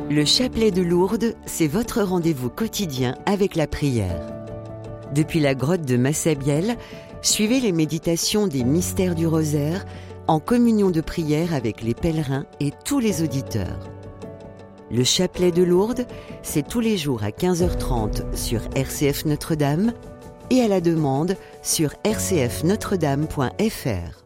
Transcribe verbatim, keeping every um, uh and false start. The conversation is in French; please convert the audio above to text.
Le chapelet de Lourdes, c'est votre rendez-vous quotidien avec la prière. Depuis la grotte de Massabielle, suivez les méditations des mystères du rosaire en communion de prière avec les pèlerins et tous les auditeurs. Le chapelet de Lourdes, c'est tous les jours à quinze heures trente sur R C F Notre-Dame et à la demande sur r c f notre dame point f r.